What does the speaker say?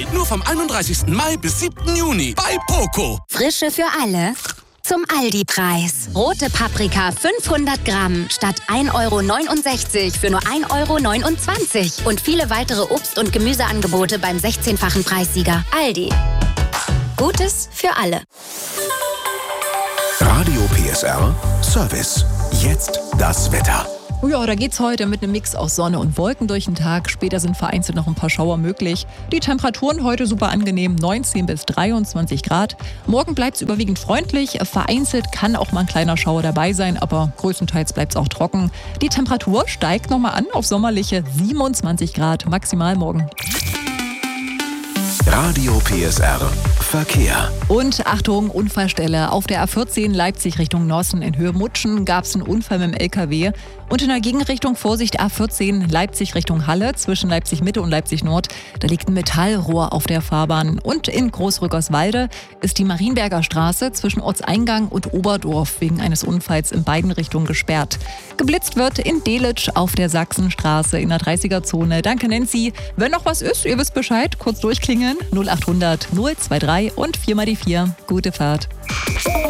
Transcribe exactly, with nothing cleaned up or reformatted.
Nur vom einunddreißigsten Mai bis siebten Juni bei Poco. Frische für alle zum Aldi-Preis. Rote Paprika fünfhundert Gramm statt ein Euro neunundsechzig für nur ein Euro neunundzwanzig. Und viele weitere Obst- und Gemüseangebote beim sechzehnfachen Preissieger. Aldi. Gutes für alle. Radio P S R Service. Jetzt das Wetter. Ja, da geht's heute mit einem Mix aus Sonne und Wolken durch den Tag. Später sind vereinzelt noch ein paar Schauer möglich. Die Temperaturen heute super angenehm, neunzehn bis dreiundzwanzig Grad. Morgen bleibt's überwiegend freundlich. Vereinzelt kann auch mal ein kleiner Schauer dabei sein, aber größtenteils bleibt's auch trocken. Die Temperatur steigt nochmal an auf sommerliche siebenundzwanzig Grad maximal morgen. Radio P S R Verkehr. Und Achtung, Unfallstelle. Auf der A vierzehn Leipzig Richtung Nossen in Höhe Mutschen gab es einen Unfall mit dem L K W. Und in der Gegenrichtung Vorsicht A vierzehn Leipzig Richtung Halle zwischen Leipzig Mitte und Leipzig Nord. Da liegt ein Metallrohr auf der Fahrbahn. Und in Großrückerswalde ist die Marienberger Straße zwischen Ortseingang und Oberdorf wegen eines Unfalls in beiden Richtungen gesperrt. Geblitzt wird in Delitzsch auf der Sachsenstraße in der dreißiger-Zone. Danke Nancy. Wenn noch was ist, ihr wisst Bescheid, kurz durchklingeln. null achthundert null zwei drei und vier mal die vier. Gute Fahrt.